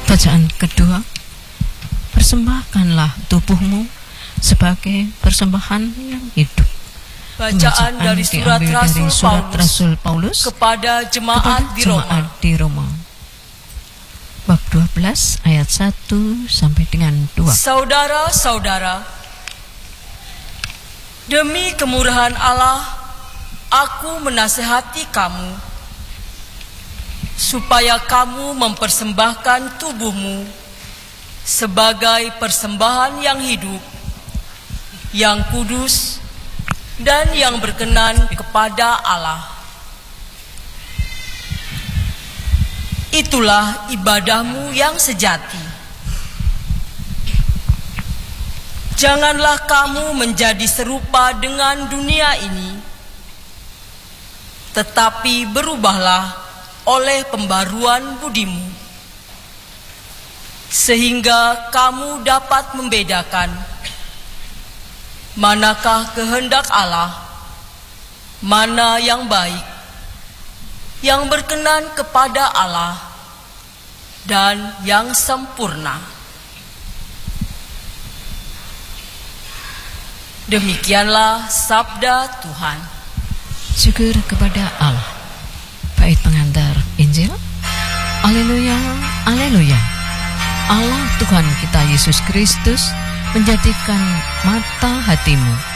Bacaan kedua, persembahkanlah tubuhmu sebagai persembahan yang hidup. Bacaan dari surat Rasul Paulus kepada jemaat di Roma. Bab 12 ayat 1 sampai dengan 2. Saudara-saudara, demi kemurahan Allah, aku menasihati kamu supaya kamu mempersembahkan tubuhmu sebagai persembahan yang hidup, yang kudus, dan yang berkenan kepada Allah. Itulah ibadahmu yang sejati. Janganlah kamu menjadi serupa dengan dunia ini, tetapi berubahlah oleh pembaruan budimu, sehingga kamu dapat membedakan manakah kehendak Allah, mana yang baik, yang berkenan kepada Allah, dan yang sempurna. Demikianlah sabda Tuhan. Syukur kepada Allah. Bait pengantar Injil. Haleluya, haleluya. Allah Tuhan kita Yesus Kristus menjadikan mata hatimu